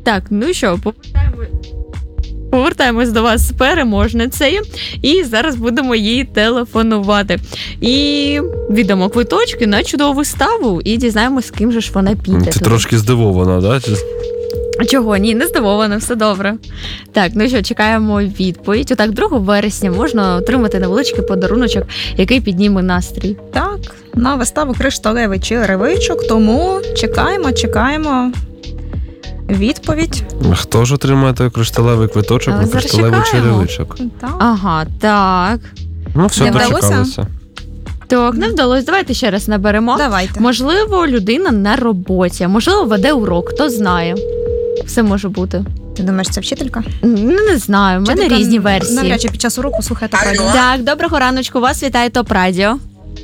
Так, ну що, повертаємось до вас з переможницею, і зараз будемо їй телефонувати. І віддамо квиточки на чудову виставу, і дізнаємось, з ким же ж вона піде. Ти трошки здивована, да? Чого? Ні, не здивована, все добре. Так, ну що, чекаємо відповідь. Отак, 2 вересня можна отримати невеличкий подаруночок, який підніме настрій. Так, на виставу «Кришталевий черевичок», тому чекаємо відповідь. Хто ж отримає той кришталевий квиточок на кришталевий черевичок? Так. Ага, так. Ну, все, дочекалися. Так, не вдалося. Давайте ще раз наберемо. Давайте. Можливо, людина на роботі, можливо, веде урок, хто знає. Все може бути. Ти думаєш, це вчителька? Не знаю, в мене різні версії. Навряд чи під час уроку слухає ТОП-радіо. Так, доброго раночку, вас вітає ТОП-радіо.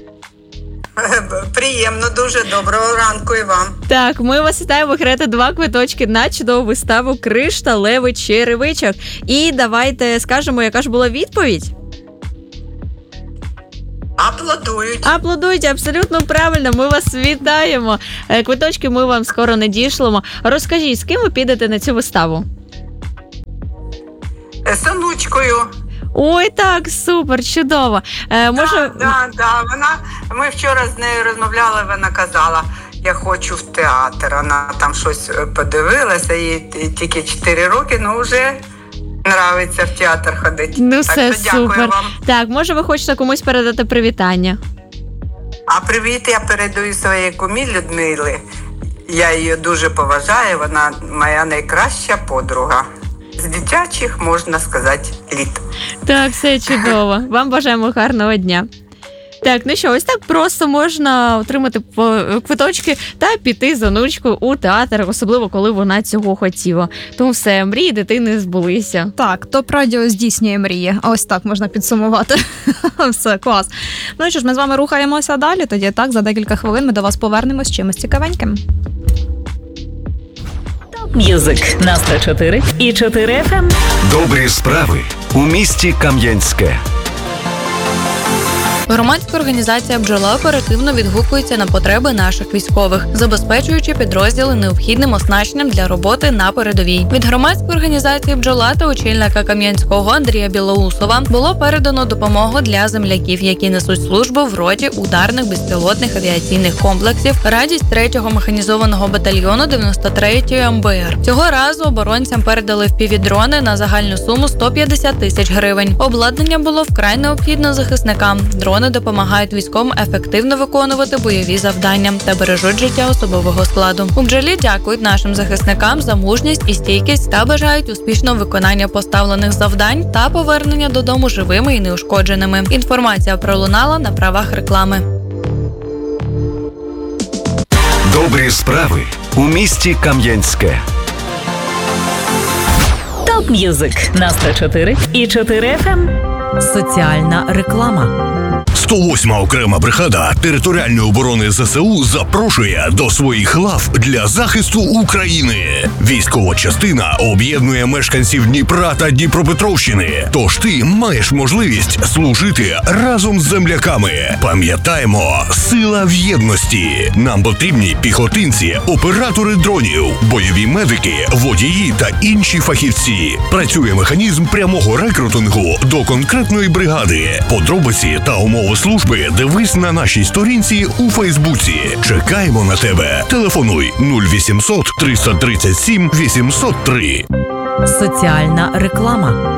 Приємно, дуже доброго ранку і вам. Так, ми вас вітаємо, виграєте 2 квиточки на чудову виставу «Кришталевий черевичок». І давайте скажемо, яка ж була відповідь? Аплодують. Аплодуйте, абсолютно правильно, ми вас вітаємо. Квиточки ми вам скоро надішлемо. Розкажіть, з ким ви підете на цю виставу? З онучкою. Ой, так, супер, чудово. Може... Ми вчора з нею розмовляли, вона казала, я хочу в театр. Вона там щось подивилася, їй тільки 4 роки, ну вже нравиться в театр ходити. Ну так все, що дякую супер. вам. Так, може ви хочете комусь передати привітання? А привіт я передаю своїй кумі Людмилі. Я її дуже поважаю, вона моя найкраща подруга. З дитячих, можна сказати, літ. Так, все чудово. Вам бажаємо гарного дня. Так, ну що, ось так просто можна отримати квиточки та піти з онучкою у театр, особливо коли вона цього хотіла. Тому все, мрії дитини збулися. Так, ТОП-радіо здійснює мрії. Ось так можна підсумувати. Все, клас. Ну що ж, ми з вами рухаємося далі. Тоді так, за декілька хвилин ми до вас повернемось з чимось цікавеньким. М'юзик на 104 і 4 FM. Добрі справи у місті Кам'янське. Громадська організація «Бджола» оперативно відгукується на потреби наших військових, забезпечуючи підрозділи необхідним оснащенням для роботи на передовій. Від громадської організації «Бджола» та очільника Кам'янського Андрія Білоусова було передано допомогу для земляків, які несуть службу в роті ударних безпілотних авіаційних комплексів «Радість» 3-го механізованого батальйону 93-ї МБР. Цього разу оборонцям передали впівдрони на загальну суму 150 тисяч гривень. Обладнання було вкрай необхідно захисникам. Дрони допомагають військовим ефективно виконувати бойові завдання та бережуть життя особового складу. У «Бджолі» дякують нашим захисникам за мужність і стійкість та бажають успішного виконання поставлених завдань та повернення додому живими і неушкодженими. Інформація пролунала на правах реклами. Добрі справи у місті Кам'янське. Топ М'юзик на 104 і 4 FM. Соціальна реклама. 108-ма окрема бригада територіальної оборони ЗСУ запрошує до своїх лав для захисту України. Військова частина об'єднує мешканців Дніпра та Дніпропетровщини. Тож ти маєш можливість служити разом з земляками. Пам'ятаємо, сила в єдності. Нам потрібні піхотинці, оператори дронів, бойові медики, водії та інші фахівці. Працює механізм прямого рекрутингу до конкретної бригади. Подробиці та умови служби дивись на нашій сторінці у Фейсбуці. Чекаємо на тебе. Телефонуй 0800 337 803. Соціальна реклама.